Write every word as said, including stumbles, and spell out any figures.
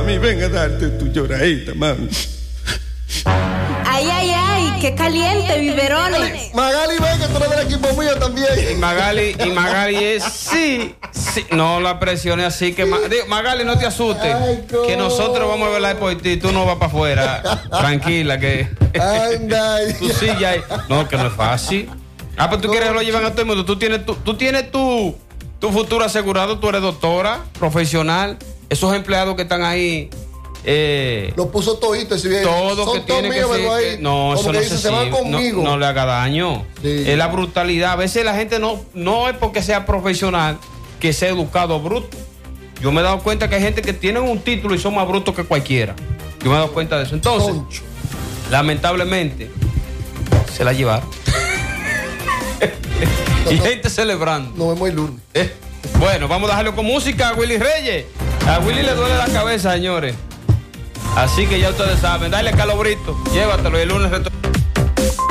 mami, ven a darte tu lloradita, mami. Ay, ay, ay, qué caliente, biberones. Magali, ven que tú eres del equipo mío también. Y Magali, y Magali es sí, sí. No la presiones así que digo, Magali, no te asustes. Ay, que nosotros vamos a verla por ti, tú no vas para afuera. Tranquila, que. Anda. Tú sí ya. No, que no es fácil. Ah, pero tú quieres que lo lleven a todo el mundo. Tú tienes tu, tú tienes tu, tu futuro asegurado, tú eres doctora, profesional. Esos empleados que están ahí. Eh, lo puso todito ese bien. Todo que tiene que ser. No, eso no dice, se va conmigo. No, no le haga daño. Sí. Es la brutalidad. A veces la gente no, no es porque sea profesional que sea educado bruto. Yo me he dado cuenta que hay gente que tiene un título y son más brutos que cualquiera. Yo me he dado cuenta de eso. Entonces, Concho. lamentablemente, se la llevaron. Y gente celebrando. Nos vemos el lunes. Eh, bueno, vamos a dejarlo con música a Willy Reyes. A Willy le duele la cabeza, señores. Así que ya ustedes saben, dale calobrito, llévatelo y el lunes retorno.